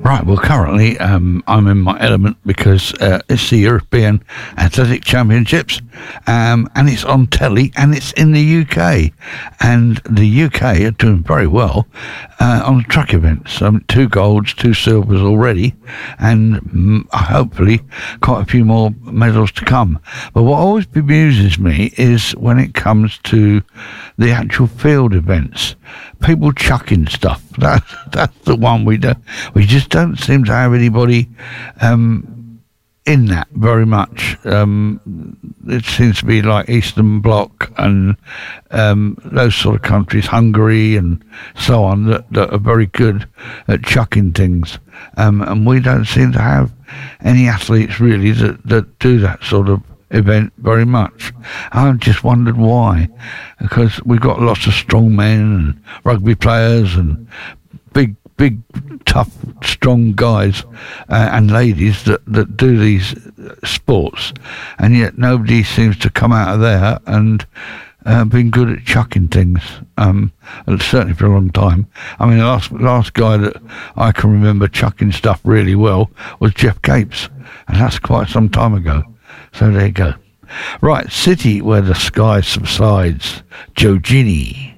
Right, well, currently I'm in my element because it's the European Athletic Championships, and it's on telly, and it's in the UK, and the UK are doing very well on the track events. 2 golds, 2 silvers already, and hopefully quite a few more medals to come. But what always bemuses me is when it comes to the actual field events, people chucking stuff. That's the one we just don't seem to have anybody in that very much. It seems to be like Eastern Bloc and those sort of countries, Hungary and so on, that are very good at chucking things. And we don't seem to have any athletes really that do that sort of event very much. I've just wondered why, because we've got lots of strong men and rugby players and big, tough, strong guys and ladies that do these sports, and yet nobody seems to come out of there and been good at chucking things, certainly for a long time. I mean, the last guy that I can remember chucking stuff really well was Jeff Capes, and that's quite some time ago. So there you go. Right, City Where the Sky Subsides, Joe Gini.